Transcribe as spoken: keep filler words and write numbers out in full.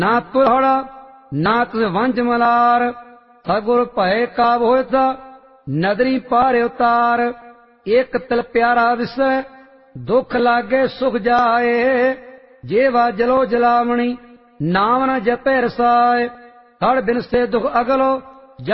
ਨਾ ਪੁਲਹੜ ਨਾ ਤਿਸ ਵੰਜ ਮਲਾਰ। ਸਗੁਰ ਭਏ ਕਾਬ ਹੋਇਸਾ ਨਦਰੀ ਪਾਰ ਉਤਾਰ। ਇੱਕ ਤਿਲ ਪਿਆਰਾ ਵਿਸੈ ਦੁੱਖ ਲਾਗੇ ਸੁਖ ਜਾਏ। ਜੇਵਾ ਜਲੋ ਜਲਾਵਣੀ ਨਾਮ ਨ ਜਪੈ ਰਸਾਏ। ਹੜ ਬਿਨ ਸੇ ਦੁਖ ਅਗਲੋ